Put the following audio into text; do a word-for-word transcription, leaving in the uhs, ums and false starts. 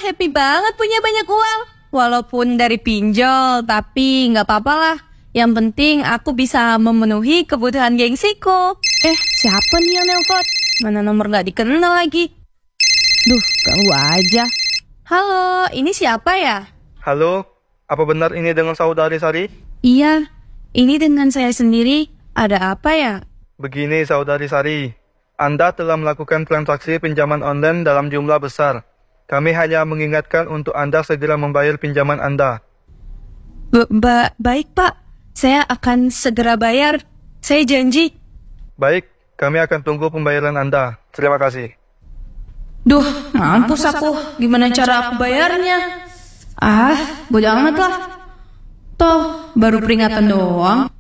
happy banget punya banyak uang. Walaupun dari pinjol, tapi nggak apa-apa lah. Yang penting aku bisa memenuhi kebutuhan gengsiku. Eh, siapa nih yang nelpon? Mana nomor nggak dikenal lagi? Duh, ganggu aja. Halo, ini siapa ya? Halo, apa benar ini dengan Saudari Sari? Iya, ini dengan saya sendiri. Ada apa ya? Begini Saudari Sari, Anda telah melakukan transaksi pinjaman online dalam jumlah besar. Kami hanya mengingatkan untuk Anda segera membayar pinjaman Anda. Ba- ba- baik Pak, saya akan segera bayar. Saya janji. Baik, kami akan tunggu pembayaran Anda. Terima kasih. Duh, mampus aku. Gimana cara aku bayarnya? Ah, bodo amat lah. Toh, baru peringatan doang.